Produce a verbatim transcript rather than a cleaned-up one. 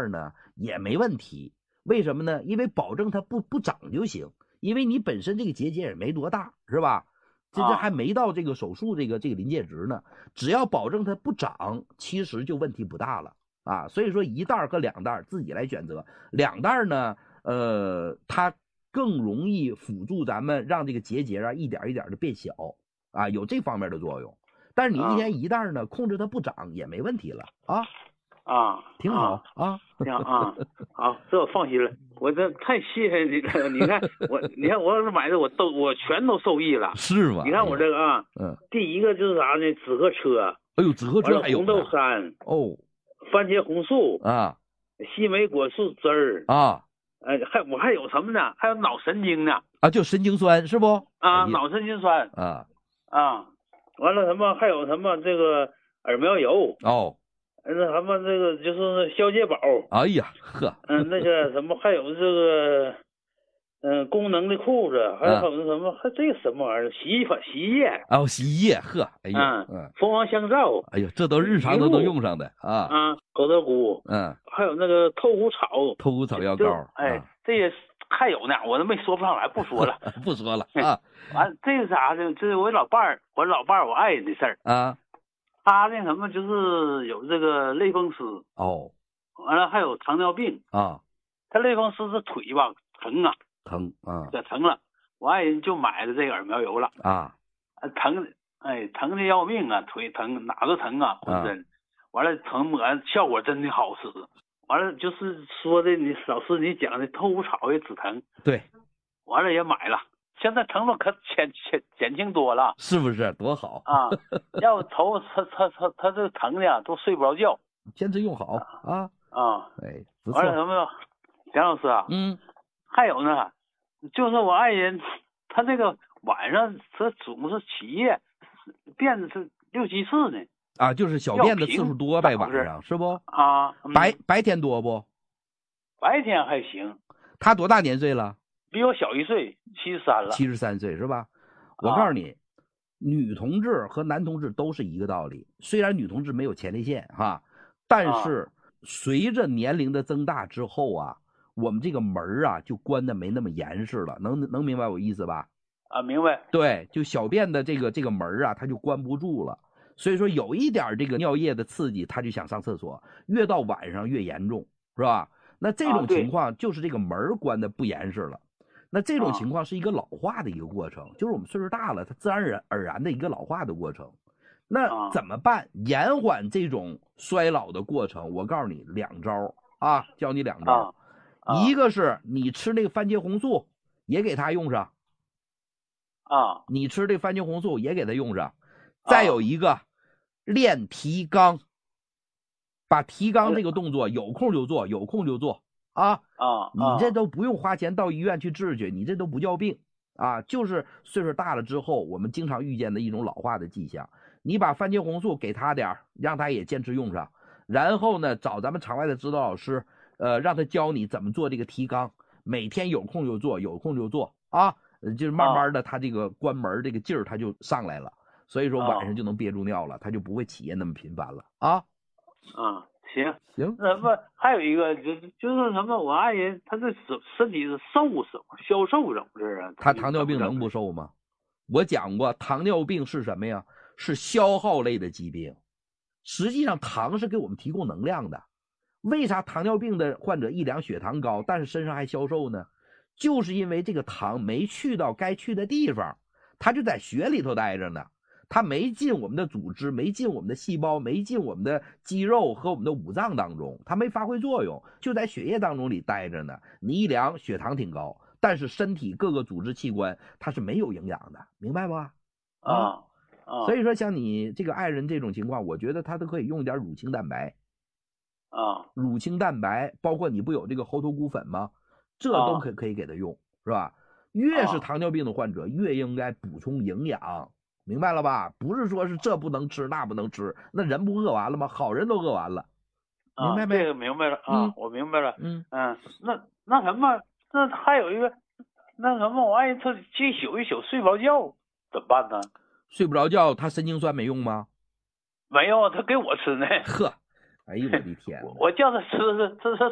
袋呢也没问题。为什么呢？因为保证它不不长就行，因为你本身这个结节也没多大，是吧？这这还没到这个手术这个这个临界值呢，只要保证它不长，其实就问题不大了啊。所以说一袋和两袋自己来选择，两袋呢，呃，它更容易辅助咱们让这个结节啊一点一点的变小啊，有这方面的作用。但是你一天一袋呢，控制它不长也没问题了啊。 啊， 挺好啊， 行啊，好，这我放心了。我这太谢谢你了，你看我，你看我买的我都我全都受益了， 是吗？ 你看我这个啊， 嗯， 第一个就是啥呢？紫河车， 哎呦，紫河车还有红豆杉哦， 番茄红素啊， 西梅果树汁儿啊， 哎，还我还有什么呢？还有脑神经呢啊，就神经酸是不？ 啊， 哎、 脑神经酸啊啊，完了什么还有什么这个耳苗油哦。 那什么，这个就是消解宝。 哎呀，呵， 嗯，那个什么，还有这个，嗯，功能的裤子，还有那什么，还这什么玩意儿？洗衣粉、洗衣液。 哦，洗衣液，呵，哎呀， 嗯，蜂王香皂。 哎呀，这都日常都能用上的啊。 啊，狗头菇。 嗯， 还有那个透骨草。 透骨草药膏。 哎，啊、这些还有呢，我都没说不上来，不说了， 不说了啊。 完，这是啥呢？这是我老伴儿，我老伴儿，我爱人的事儿啊。 他那什么就是有这个类风湿哦， 完了还有糖尿病啊。 他类风湿是腿吧疼啊， 疼啊， 这疼了，我爱人就买了这个耳苗油了啊， 疼，哎，疼的要命啊，腿疼哪都疼啊，浑身，完了疼抹效果真的好使，完了就是说的你老师你讲的透骨草也止疼， 对， 完了也买了。现在疼痛可减减减轻多了， 是不是多好啊？要不头他他他他这疼的都睡不着觉， 坚持用好啊啊！ 哎，不错。 完了什么，蒋老师啊， 嗯， 还有呢，就是我爱人他这个晚上他总是起夜，便是六七次呢。 啊，就是小便的次数多呗，晚上是不？ 啊，嗯、 白白天多不？ 白天还行。 他多大年岁了？ 比我小一岁，七十三了。 七十三岁是吧？我告诉你，啊、女同志和男同志都是一个道理。虽然女同志没有前列腺哈，但是随着年龄的增大之后啊，我们这个门啊就关的没那么严实了。能能明白我意思吧？ 啊，明白。 对，就小便的这个这个门啊，它就关不住了。所以说有一点这个尿液的刺激，他就想上厕所，越到晚上越严重，是吧？那这种情况就是这个门关的不严实了。那这种情况是一个老化的一个过程，就是我们岁数大了，它自然而然的一个老化的过程。那怎么办？延缓这种衰老的过程，我告诉你两招啊，教你两招。一个是你吃那个番茄红素，也给它用上。 啊， 你吃这番茄红素也给它用上。再有一个，练提肛，把提肛这个动作有空就做，有空就做。啊啊！ 你这都不用花钱到医院去治去，你这都不叫病啊，就是岁数大了之后我们经常遇见的一种老化的迹象。你把番茄红素给他点，让他也坚持用上，然后呢找咱们场外的指导老师，呃，让他教你怎么做这个提肛，每天有空就做，有空就做啊，就是慢慢的他这个关门这个劲儿他就上来了，所以说晚上就能憋住尿了，他就不会起夜那么频繁了啊。 啊。行行， 什么还有一个就是就是什么，我爱人他这身身体是瘦什么消瘦怎么回事啊？ 他糖尿病能不瘦吗？我讲过，糖尿病是什么呀？是消耗类的疾病。实际上，糖是给我们提供能量的。为啥糖尿病的患者一量血糖高，但是身上还消瘦呢？就是因为这个糖没去到该去的地方，它就在血里头待着呢。它没进我们的组织，没进我们的细胞，没进我们的肌肉和我们的五脏当中，它没发挥作用，就在血液当中里待着呢。你一量血糖挺高，但是身体各个组织器官它是没有营养的，明白吗？ 啊啊！ 所以说像你这个爱人这种情况，我觉得他都可以用一点乳清蛋白啊， 乳清蛋白，包括你不有这个猴头菇粉吗？这都可可以给他用，是吧？越是糖尿病的患者，越应该补充营养。明白了吧？不是说是这不能吃那不能吃，那人不饿完了吗？好人都饿完了，明白没？ 啊、这个明白了啊， 嗯、 我明白了。 嗯嗯，那那什么，那还有一个，那什么，我爱人他一宿一宿睡不着觉，怎么办呢？ 睡不着觉，他神经酸没用吗？ 没有，他给我吃呢。 呵，哎呦我的天！ 我叫他吃，吃吃。